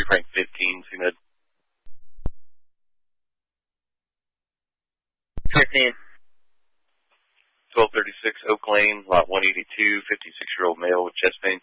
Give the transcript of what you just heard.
3 Frank 15, CMed. 15. 1236 Oak Lane, lot 182, 56-year-old male with chest pain.